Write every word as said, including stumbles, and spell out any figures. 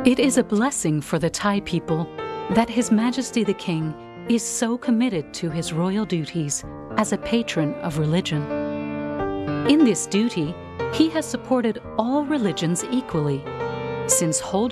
It is a blessing for the Thai people that His Majesty the King is so committed to his royal duties as a patron of religion. In this duty, he has supported all religions equally, since holding